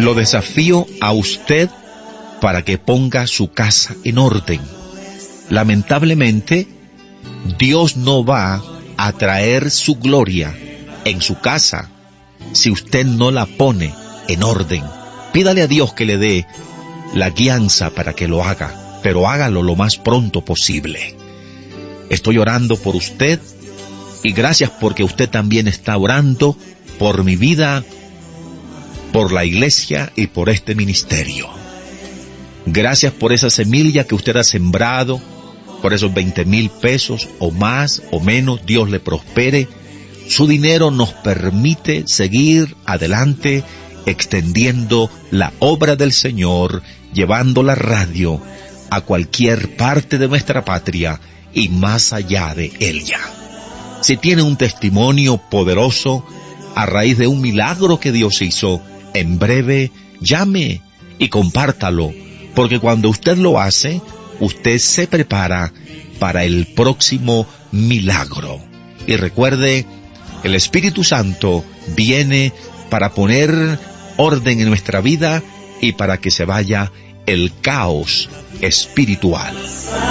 Lo desafío a usted para que ponga su casa en orden. Lamentablemente, Dios no va a traer su gloria en su casa si usted no la pone en orden. Pídale a Dios que le dé la guianza para que lo haga, pero hágalo lo más pronto posible. Estoy orando por usted y gracias porque usted también está orando por mi vida, por la iglesia y por este ministerio. Gracias por esa semilla que usted ha sembrado, por esos 20,000 pesos o más o menos. Dios le prospere. Su dinero nos permite seguir adelante extendiendo la obra del Señor, llevando la radio a cualquier parte de nuestra patria y más allá de ella. Si tiene un testimonio poderoso a raíz de un milagro que Dios hizo, en breve llame y compártalo, porque cuando usted lo hace, usted se prepara para el próximo milagro. Y recuerde, el Espíritu Santo viene para poner orden en nuestra vida y para que se vaya el caos espiritual.